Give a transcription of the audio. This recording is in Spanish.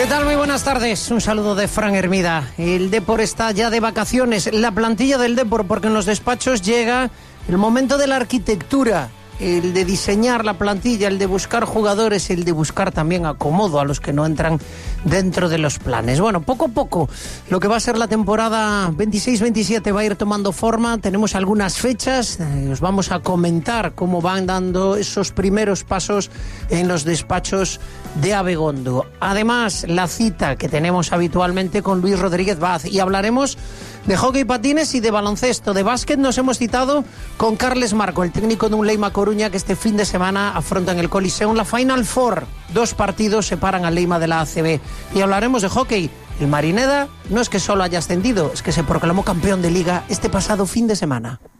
¿Qué tal? Muy buenas tardes. Un saludo de Fran Hermida. El Depor está ya de vacaciones. La plantilla del Depor, porque en los despachos llega el momento de la arquitectura, el de diseñar la plantilla, el de buscar jugadores, el de buscar también acomodo a los que no entran dentro de los planes. Bueno, poco a poco lo que va a ser la temporada 26-27 va a ir tomando forma. Tenemos algunas fechas, os vamos a comentar cómo van dando esos primeros pasos en los despachos de Abegondo. Además, la cita que tenemos habitualmente con Luis Rodríguez Vaz, y hablaremos de hockey patines y de baloncesto. De básquet nos hemos citado con Carles Marco, el técnico de un Leima Coruña que este fin de semana afronta en el Coliseum la Final Four. 2 partidos separan al Leima de la ACB. Y hablaremos de hockey. El Marineda no es que solo haya ascendido, es que se proclamó campeón de liga este pasado fin de semana.